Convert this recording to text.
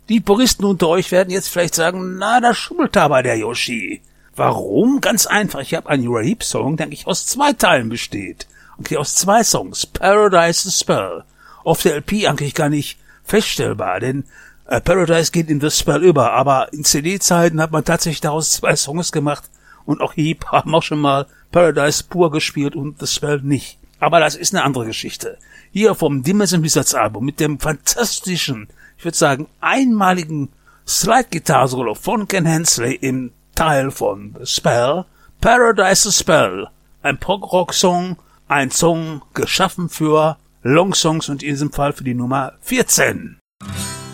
Die Puristen unter euch werden jetzt vielleicht sagen, na, da schummelt aber der Yoshi. Warum? Ganz einfach. Ich habe einen Uriah Heep-Song, der eigentlich aus 2 Teilen besteht. Okay, aus 2 Songs. Paradise the Spell. Auf der LP eigentlich gar nicht feststellbar, denn Paradise geht in The Spell über, aber in CD-Zeiten hat man tatsächlich daraus 2 Songs gemacht und auch Heep haben auch schon mal Paradise pur gespielt und The Spell nicht. Aber das ist eine andere Geschichte. Hier vom Dimmers and Wizards Album mit dem fantastischen, ich würde sagen, einmaligen Slide-Gitarre-Solo von Ken Hensley im Teil von The Spell, Paradise the Spell, ein Prog-Rock-Song, ein Song geschaffen für Long Songs und in diesem Fall für die Nummer 14.